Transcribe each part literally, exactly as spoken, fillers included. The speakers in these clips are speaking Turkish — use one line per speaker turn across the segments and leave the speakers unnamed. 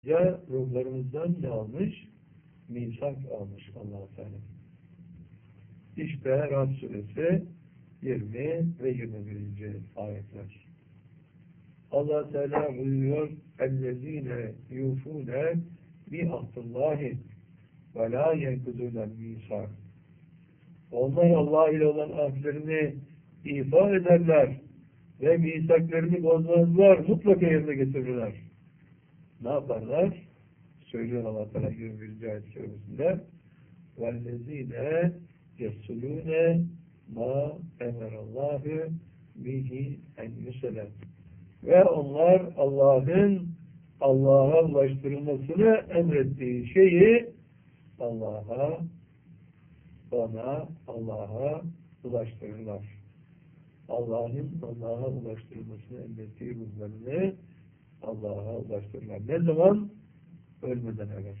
Ya ruhlarımızdan ne almış? Misak almış Allah-u Teala. İşte Rad suresi yirmi ve yirmi birinci ayetler. Allah Teala buyuruyor: "Ellezine yufune bi ahdillahi ve la yenkuzunel misak." Onlar Allah ile olan ahdlerini ifa ederler ve misaklarını bozmazlar, mutlaka yerine getirirler. Ne yaparlar? Söylüyor Allah Teala yirmi birinci ayet-i kerimesinde: "Vellezine yesulune ma emerallahu bihi en yusele." Ve onlar Allah'ın Allah'a ulaştırılmasını emrettiği şeyi Allah'a, ona, Allah'a ulaştırırlar. Allah'ın Allah'a ulaştırılmasını emrettiği ruhlarını Allah'a ulaştırırlar. Ne zaman? Ölmeden evvel.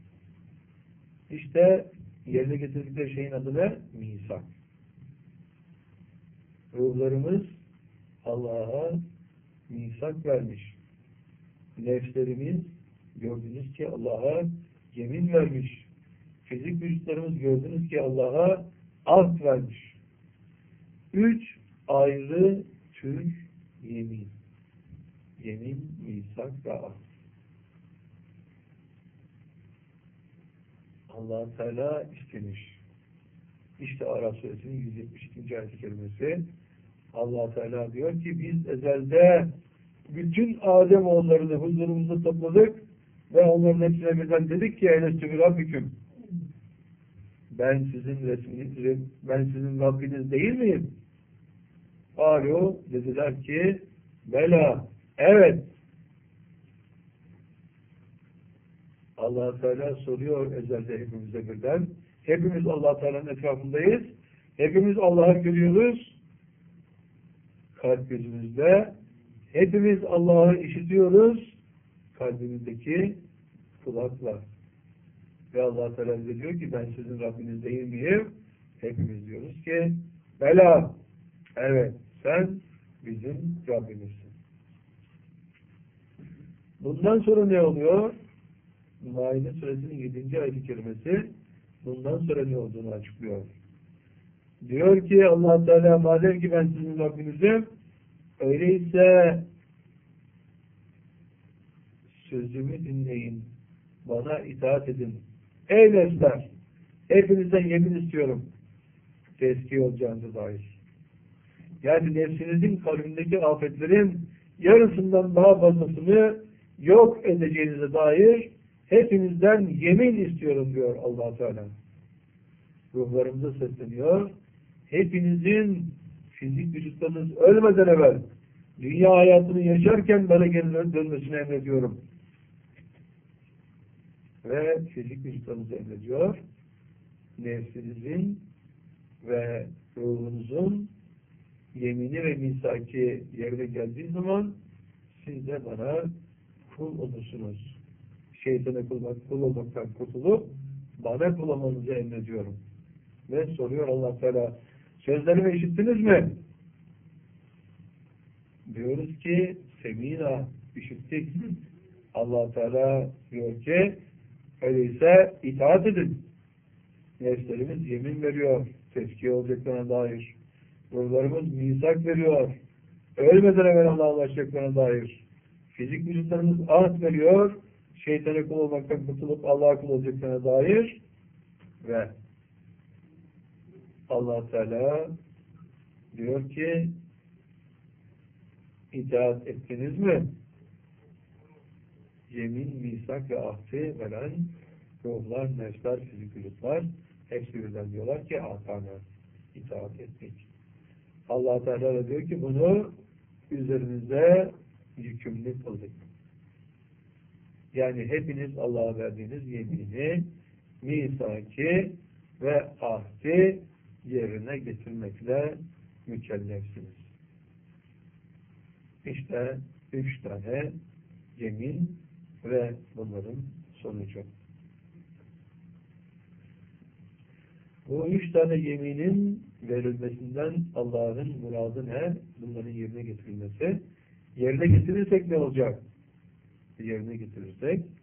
İşte yerine getirdikleri şeyin adı ne? Misak. Ruhlarımız Allah'a misak vermiş. Nefslerimiz gördünüz ki Allah'a yemin vermiş. Fizik vücutlarımız gördünüz ki Allah'a ahd vermiş. Üç ayrı tür yemin. Yemin, misak ve ahd. Allah Teala istemiş. İşte Araf suresinin yüz yetmiş ikinci ayet-i kerimesi. Allah Teala diyor ki biz ezelde bütün Adem oğullarını huzurumuza topladık ve onların hepsine birden dedik ki elestü bi rabbiküm, ben sizin resminiz, ben sizin Rabbiniz değil miyim? Alo dediler ki bela, evet. Allah Teala soruyor ezelde hepimize birden. Hepimiz Allah Teala'nın etrafındayız. Hepimiz Allah'ı görüyoruz. Kalp gözümüzde. Hepimiz Allah'ı işitiyoruz. Kalbimizdeki kulakla. Ve Allah Teala bize diyor ki ben sizin Rabbiniz değil miyim? Hepimiz diyoruz ki bela, evet sen bizim Rabbimizsin. Bundan sonra ne oluyor? Maide suresinin yedinci ayet-i kerimesi bundan sonra ne olduğunu açıklıyor. Diyor ki Allah Teala madem ki ben sizin Rabbinizim, öyleyse sözümü dinleyin, bana itaat edin. Ey nefsler, hepinizden yemin istiyorum tezkiye olacağınıza dair. Yani nefsinizin kalbindeki afetlerin yarısından daha fazlasını yok edeceğinize dair hepinizden yemin istiyorum diyor Allah Teala. Ruhlarımıza sesleniyor. Hepinizin fizik vücutlarınız ölmeden evvel dünya hayatını yaşarken bana geri dönmesini emrediyorum. Ve fizik vücutlarınızı emrediyor. Nefsinizin ve ruhunuzun yemini ve misaki yerine geldiği zaman siz de bana kul olursunuz. Şeytana kul, kul olmaktan kurtulup bana kul olmanızı emrediyorum. Ve soruyor Allah Teala, sözlerimi işittiniz mi? Diyoruz ki semina, işittik. Allah Teala diyor ki öyleyse itaat edin. Nefslerimiz yemin veriyor tezkiye olacaklarına dair. Ruhlarımız misak veriyor. Ölmeden evvel Allah'a ulaşacaklarına dair. Fizik vücutlarımız ahd veriyor. Şeytana kul olmaktan kurtulup Allah'a kul olacaklarına dair. Ve Allah Teala diyor ki itaat ettiniz mi? Yemin, misak ve ahdi veren ruhlar, nefsler, fizik vücutlar hepsi birden diyorlar ki atana, itaat ettik. Allah Teala da diyor ki bunu üzerinize yükümlü kıldık. Yani hepiniz Allah'a verdiğiniz yemini, misaki ve ahdi yerine getirmekle mükellefsiniz. İşte üç tane yemin ve bunların sonucu. Bu üç tane yeminin verilmesinden Allah'ın muradı ne? Bunların yerine getirilmesi. Yerine getirirsek ne olacak? Yerine getirirsek